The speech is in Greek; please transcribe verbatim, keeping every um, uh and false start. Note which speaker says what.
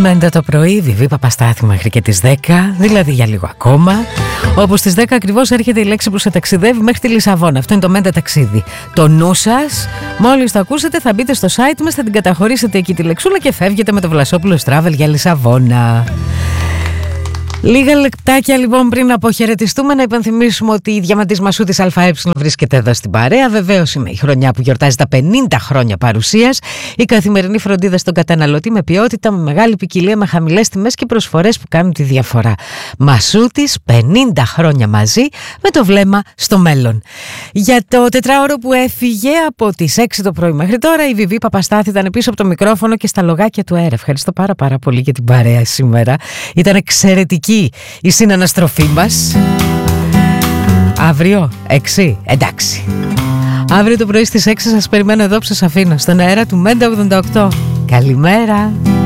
Speaker 1: Μέντα το πρωί, Βιβί Παπαστάθη μέχρι και τις δέκα, δηλαδή για λίγο ακόμα. Όπου στις δέκα ακριβώς έρχεται η λέξη που σε ταξιδεύει μέχρι τη Λισαβόνα. Αυτό είναι το Μέντα ταξίδι. Το νου σας, μόλις το ακούσετε, θα μπείτε στο site μας, θα την καταχωρήσετε εκεί τη λεξούλα και φεύγετε με το Βλασόπουλος Travel για Λισαβόνα. Λίγα λεπτάκια λοιπόν πριν αποχαιρετιστούμε, να υπενθυμίσουμε ότι η Διαμαντής Μασούτης ΑΕ βρίσκεται εδώ στην παρέα. Βεβαίως είναι η χρονιά που γιορτάζει τα πενήντα χρόνια παρουσίας. Η καθημερινή φροντίδα στον καταναλωτή με ποιότητα, με μεγάλη ποικιλία, με χαμηλές τιμές και προσφορές που κάνουν τη διαφορά. Μασούτης, πενήντα χρόνια μαζί, με το βλέμμα στο μέλλον. Για το τετράωρο που έφυγε από τις έξι το πρωί μέχρι τώρα, η Βιβί Παπαστάθη ήταν πίσω από το μικρόφωνο και στα λογάκια του αέρα. Ευχαριστώ πάρα πάρα πολύ για την παρέα σήμερα. Ήταν εξαιρετική η συναναστροφή μας. Αύριο έξι, εντάξει. Αύριο το πρωί στις έξι σας περιμένω εδώ που σας αφήνω στον αέρα του Μέντα ογδόντα οκτώ. Καλημέρα.